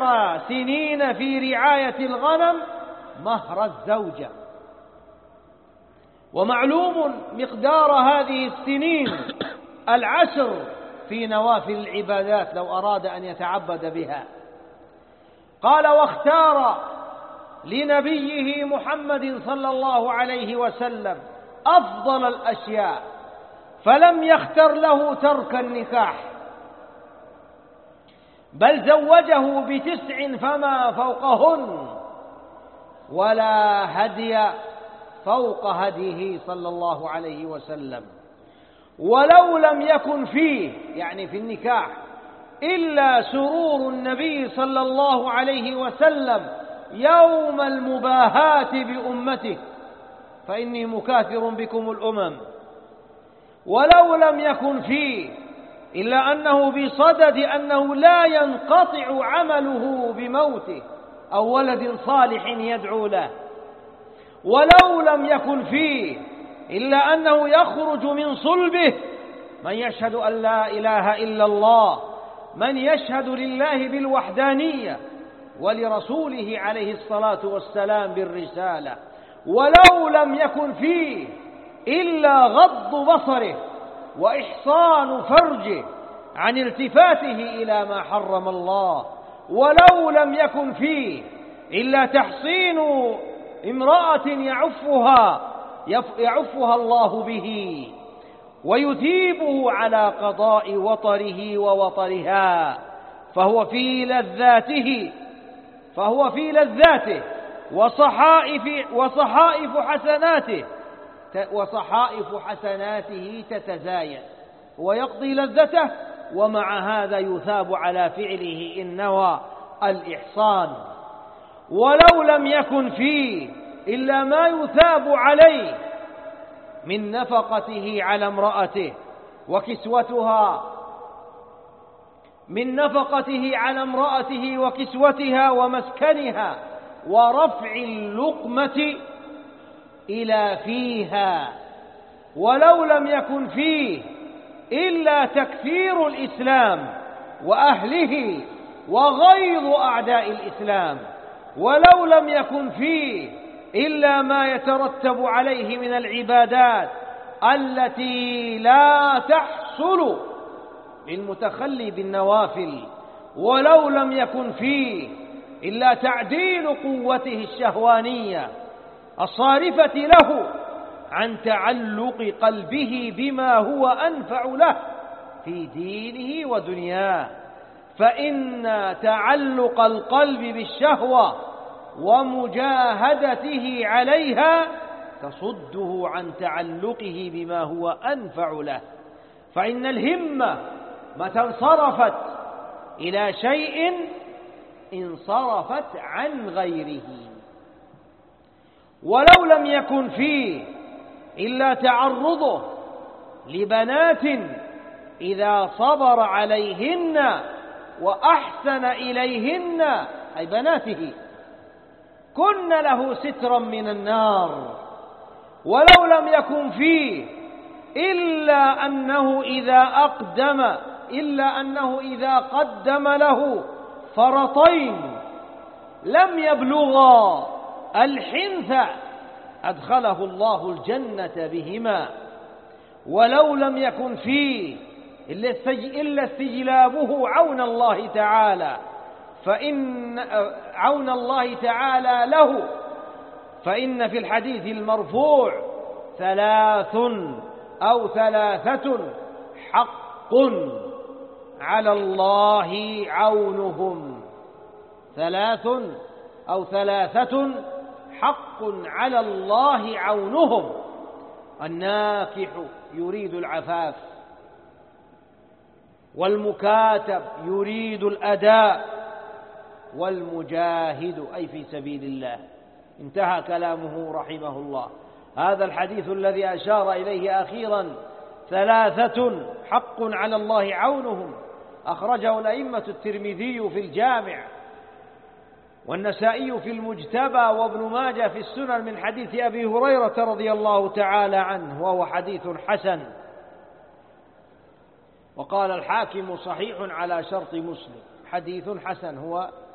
سنين في رعاية الغنم مهر الزوجة. ومعلوم مقدار هذه السنين 10 في نوافل العبادات لو أراد أن يتعبد بها. قال: واختار لنبيه محمد صلى الله عليه وسلم أفضل الأشياء، فلم يختر له ترك النكاح، بل زوجه ب9 فما فوقهن، ولا هدي فوق هديه صلى الله عليه وسلم. ولو لم يكن فيه، يعني في النكاح، إلا سرور النبي صلى الله عليه وسلم يوم المباهاة بأمته، فإني مكاثر بكم الأمم. ولو لم يكن فيه إلا أنه بصدد أنه لا ينقطع عمله بموته أو ولد صالح يدعو له. ولو لم يكن فيه إلا أنه يخرج من صلبه من يشهد أن لا إله إلا الله، من يشهد لله بالوحدانية ولرسوله عليه الصلاة والسلام بالرسالة. ولو لم يكن فيه إلا غض بصره وإحصان فرجه عن التفاته إلى ما حرم الله. ولو لم يكن فيه إلا تحصين امرأة يعفها الله به ويثيبه على قضاء وطره ووطرها، فهو في لذاته وصحائف حسناته تتزايد، ويقضي لذته، ومع هذا يثاب على فعله إن نوى الإحصان. ولو لم يكن فيه إلا ما يثاب عليه من نفقته على امرأته وكسوتها ومسكنها ورفع اللقمة إلى فيها. ولو لم يكن فيه إلا تكفير الإسلام وأهله وغيظ أعداء الإسلام. ولو لم يكن فيه إلا ما يترتب عليه من العبادات التي لا تحصل للمتخلي بالنوافل. ولو لم يكن فيه إلا تعديل قوته الشهوانية الصارفة له عن تعلق قلبه بما هو أنفع له في دينه ودنياه، فإن تعلق القلب بالشهوة ومجاهدته عليها تصده عن تعلقه بما هو أنفع له. فإن الهمة متى انصرفت إلى شيء انصرفت عن غيره. ولو لم يكن فيه إلا تعرضه لبنات إذا صبر عليهن وأحسن إليهن، أي بناته، كن له سترا من النار. ولو لم يكن فيه إلا أنه إذا قدم له فرطين لم يبلغا الحنث أدخله الله الجنة بهما. ولو لم يكن فيه إلا استجلابه عون الله تعالى له، فإن في الحديث المرفوع 3 أو 3 حق على الله عونهم. 3 أو 3 حق على الله عونهم: الناكح يريد العفاف، والمكاتب يريد الأداء، والمجاهد أي في سبيل الله. انتهى كلامه رحمه الله. هذا الحديث الذي أشار إليه أخيرا 3 حق على الله عونهم أخرجه الأئمة الترمذي في الجامع، والنسائي في المجتبى، وابن ماجه في السنن من حديث أبي هريرة رضي الله تعالى عنه، وهو حديث حسن. وقال الحاكم صحيح على شرط مسلم. حديث حسن هو